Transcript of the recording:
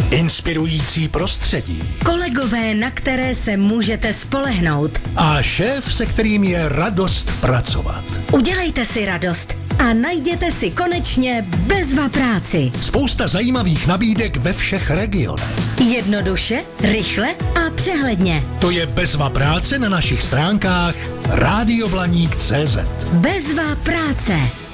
Inspirující prostředí. Kolegové, na které se můžete spolehnout. A šéf, se kterým je radost pracovat. Udělejte si radost a najděte si konečně Bezva práci. Spousta zajímavých nabídek ve všech regionech. Jednoduše, rychle a přehledně. To je Bezva práce na našich stránkách radioblaník.cz. Bezva práce.